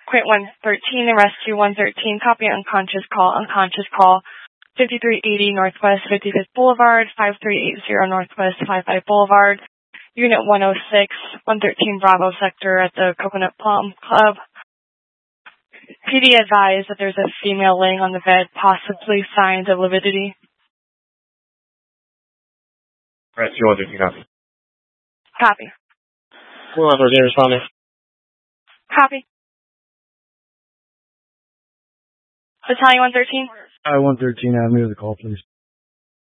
Quint 113 and Rescue 113, copy unconscious call, 5380 Northwest 55th Boulevard, 5380 Northwest 55 Boulevard, Unit 106, 113 Bravo sector at the Coconut Palm Club. PD advised that there's a female laying on the bed, possibly signs of lividity. Rescue 113, copy. Copy. 113 responding. Copy. Battalion 113? 113, add me to the call, please.